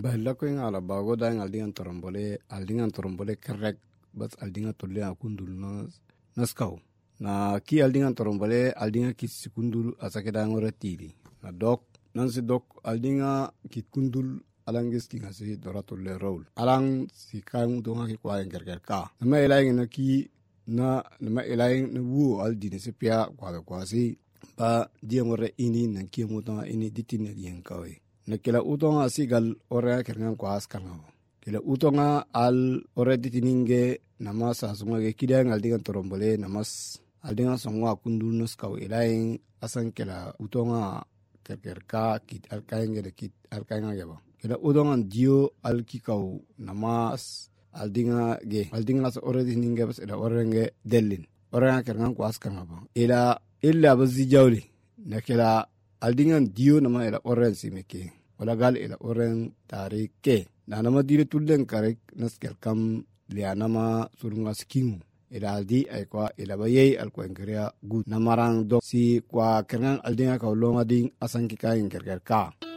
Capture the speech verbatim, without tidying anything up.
Bella ko ala bago da aldingan torombole aldingan torombole kerek bas aldingan tolle akundul na naskaw na ki aldingan torombole aldingan ki sikundul asake da ngore tili na dok nan si dok aldinga ki kundul alangis ki ngasi dora tolle roll alang si kan donga ki kwa nger ka na ma ilaing na ki na na ma ilaing na wu aldine se pia kwa kwa si ba dia ngore ini na ki muta ini ditine dien kawe na kila utonga sigal ore kerngan kwa askanga kila utonga al ore ditininge namas asunga ge kidang aldingan torombole namas aldingan songwa kundul nos kaw ilaing asan kila utonga kerkerka kit alkainge de kit alkainga ge ba kila utonga dio alkikaw namas aldinga ge aldinga as ore ditininge bas ila ore nge delin ore kerngan kwa askanga ba ila illa bazi jawli na kila aldingan dio nama ila oren simeke wala gal ila oren tarike na nama dire tullen karek naskel kam lianama surunga skingu ila aldi ay kwa ila bayay al kwa ngria good namarang do si kwa kerngan aldinga ka longa ding asan ki kain kerker ka